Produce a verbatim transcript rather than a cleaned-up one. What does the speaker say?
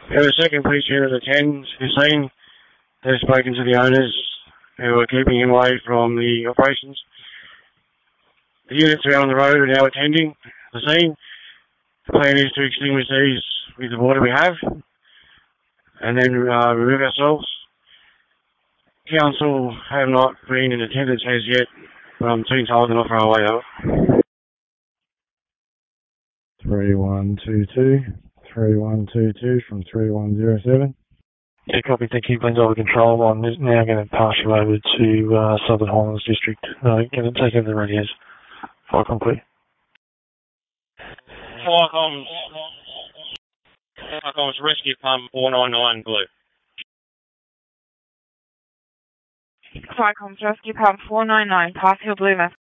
We have a second police unit at ten to the scene. They've spoken to the owners who are keeping him away from the operations. The units around the road are now attending the scene. The plan is to extinguish these with the water we have and then uh, remove ourselves. Council have not been in attendance as yet, but I'm being told they're not far away over. three one two two, three one two two from three one zero seven. Yeah, copy. Thank you. Glenn's over control. I'm now going to pass you over to uh, Southern Highlands District. Uh, going to take over the radios. Fire complete. Firecoms, Firecoms Rescue Pump four nine nine Blue. Firecoms Rescue Pump four nine nine, pass your blue message.